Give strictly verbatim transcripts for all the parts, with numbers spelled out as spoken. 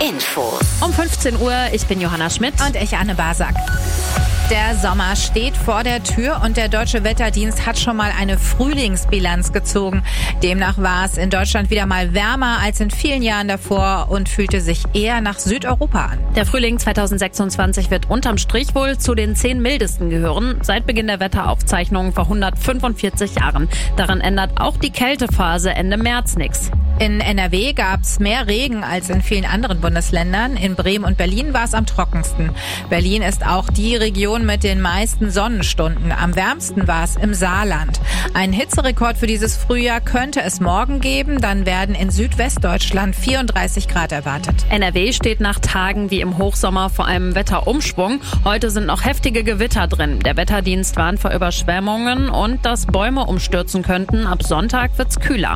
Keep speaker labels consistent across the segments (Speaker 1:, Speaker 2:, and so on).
Speaker 1: Infos.
Speaker 2: Um fünfzehn Uhr, ich bin Johanna Schmidt.
Speaker 3: Und ich, Anne Basak. Der Sommer steht vor der Tür und der Deutsche Wetterdienst hat schon mal eine Frühlingsbilanz gezogen. Demnach war es in Deutschland wieder mal wärmer als in vielen Jahren davor und fühlte sich eher nach Südeuropa an.
Speaker 2: Der Frühling zweitausendsechsundzwanzig wird unterm Strich wohl zu den zehn mildesten gehören, seit Beginn der Wetteraufzeichnungen vor hundertfünfundvierzig Jahren. Daran ändert auch die Kältephase Ende März nichts.
Speaker 3: In N R W gab es mehr Regen als in vielen anderen Bundesländern. In Bremen und Berlin war es am trockensten. Berlin ist auch die Region mit den meisten Sonnenstunden. Am wärmsten war es im Saarland. Ein Hitzerekord für dieses Frühjahr könnte es morgen geben. Dann werden in Südwestdeutschland vierunddreißig Grad erwartet.
Speaker 2: N R W steht nach Tagen wie im Hochsommer vor einem Wetterumschwung. Heute sind noch heftige Gewitter drin. Der Wetterdienst warnt vor Überschwemmungen und dass Bäume umstürzen könnten. Ab Sonntag wird's kühler.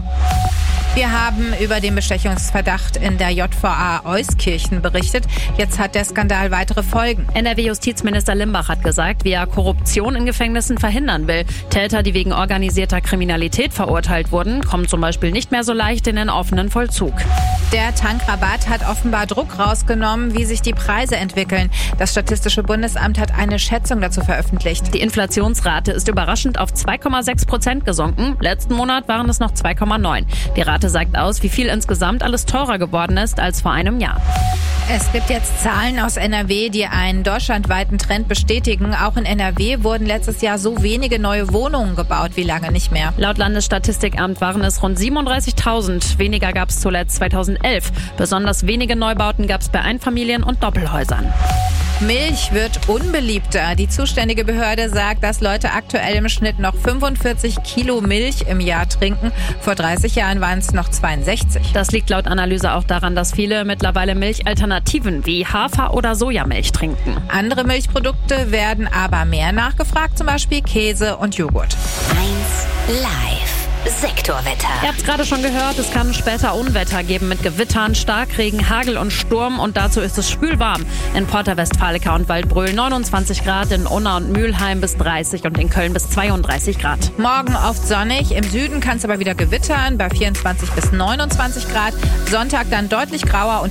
Speaker 3: Wir haben über den Bestechungsverdacht in der J V A Euskirchen berichtet. Jetzt hat der Skandal weitere Folgen.
Speaker 2: N R W-Justizminister Limbach hat gesagt, wie er Korruption in Gefängnissen verhindern will. Täter, die wegen organisierter Kriminalität verurteilt wurden, kommen zum Beispiel nicht mehr so leicht in den offenen Vollzug.
Speaker 3: Der Tankrabatt hat offenbar Druck rausgenommen, wie sich die Preise entwickeln. Das Statistische Bundesamt hat eine Schätzung dazu veröffentlicht.
Speaker 2: Die Inflationsrate ist überraschend auf zwei Komma sechs Prozent gesunken. Letzten Monat waren es noch zwei Komma neun. Die Rate sagt aus, wie viel insgesamt alles teurer geworden ist als vor einem Jahr.
Speaker 3: Es gibt jetzt Zahlen aus N R W, die einen deutschlandweiten Trend bestätigen. Auch in N R W wurden letztes Jahr so wenige neue Wohnungen gebaut wie lange nicht mehr.
Speaker 2: Laut Landesstatistikamt waren es rund siebenunddreißigtausend. Weniger gab es zuletzt zweitausendelf. Besonders wenige Neubauten gab es bei Einfamilien- und Doppelhäusern.
Speaker 3: Milch wird unbeliebter. Die zuständige Behörde sagt, dass Leute aktuell im Schnitt noch fünfundvierzig Kilo Milch im Jahr trinken. Vor dreißig Jahren waren es noch zweiundsechzig.
Speaker 2: Das liegt laut Analyse auch daran, dass viele mittlerweile Milchalternativen wie Hafer- oder Sojamilch trinken.
Speaker 3: Andere Milchprodukte werden aber mehr nachgefragt, zum Beispiel Käse und Joghurt.
Speaker 1: eins Live. Sektorwetter.
Speaker 2: Ihr habt es gerade schon gehört, es kann später Unwetter geben mit Gewittern, Starkregen, Hagel und Sturm und dazu ist es spülwarm. In Porta Westfalica und Waldbröl neunundzwanzig Grad, in Unna und Mülheim bis dreißig und in Köln bis zweiunddreißig Grad.
Speaker 3: Morgen oft sonnig, im Süden kann es aber wieder gewittern bei vierundzwanzig bis neunundzwanzig Grad. Sonntag dann deutlich grauer und